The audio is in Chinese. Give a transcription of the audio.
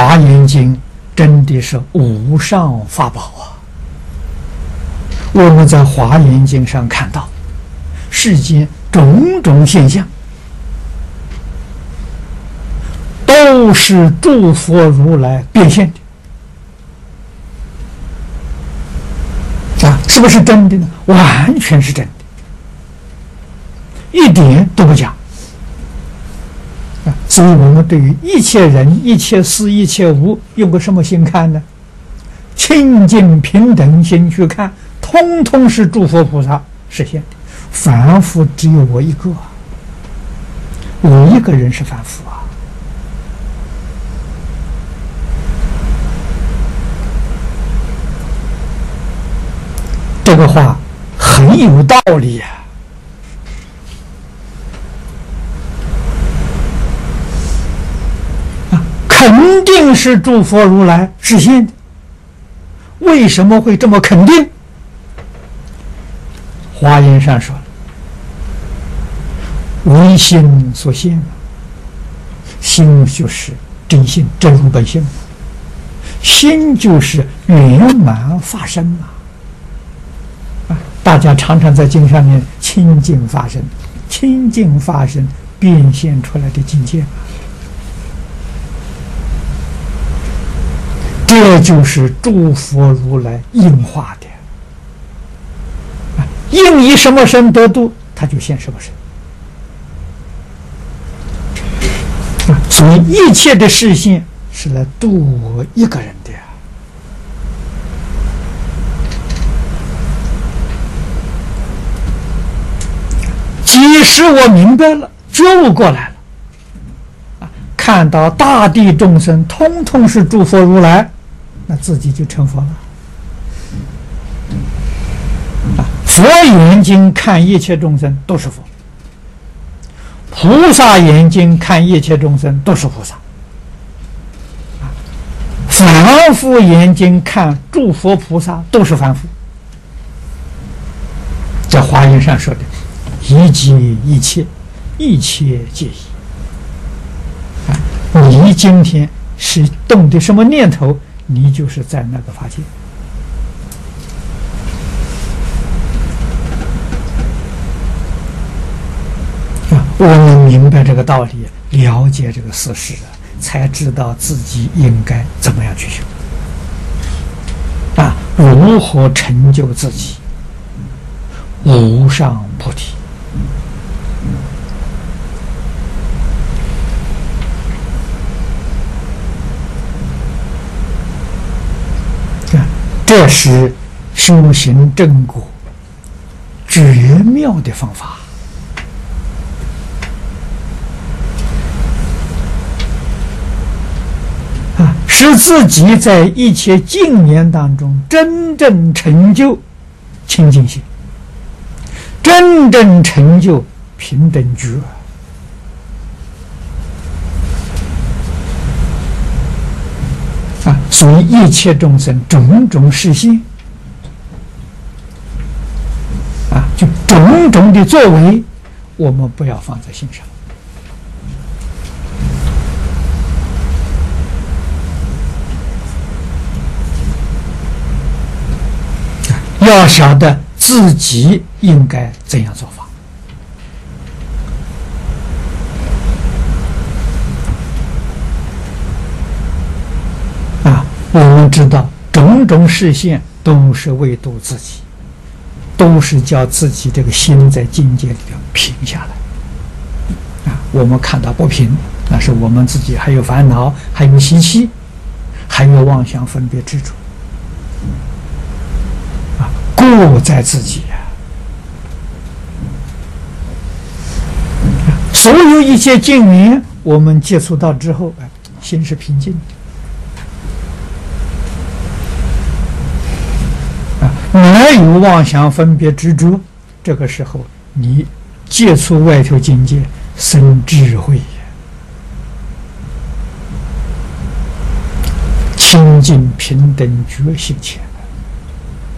华严经》真的是无上法宝啊！我们在《华严经》上看到世间种种现象，都是诸佛如来变现的啊！是不是真的呢？完全是真的，一点都不假啊！所以我们对于一切人、一切事、一切物，用个什么心看呢？清净平等心去看，通通是诸佛菩萨实现的，凡夫只有我一个啊！我一个人是凡夫啊！这个话很有道理呀！肯定是诸佛如来实现的。为什么会这么肯定？华严上说了，唯心所现，心就是真心，真如本性，心就是圆满法身嘛。大家常常在经上面清净法身，清净法身变现出来的境界，这就是诸佛如来应化的。应以什么身得度，他就现什么身。所以一切的示现是来度我一个人的呀。即使我明白了，觉悟过来了，看到大地众生通通是诸佛如来，那自己就成佛了。佛眼睛看一切众生都是佛，菩萨眼睛看一切众生都是菩萨，凡夫眼睛看诸佛菩萨都是凡夫。在华严上说的一即一切，一切皆一。你今天是动的什么念头，你就是在那个法界。我们明白这个道理，了解这个事实，才知道自己应该怎么样去修如何成就自己无上菩提。这是修行正果绝妙的方法。使自己在一切境缘当中真正成就清净心，真正成就平等觉。所以一切众生种种示现就种种的作为，我们不要放在心上。要晓得自己应该怎样做法。我们知道种种示现都是为度自己，都是叫自己这个心在境界里边平下来。我们看到不平，那是我们自己还有烦恼，还有习气，还有妄想分别执着。过在自己所有一切境缘，我们接触到之后，心是平静的，没有妄想分别执着。这个时候，你接触外头境界，生智慧，清净平等觉性前。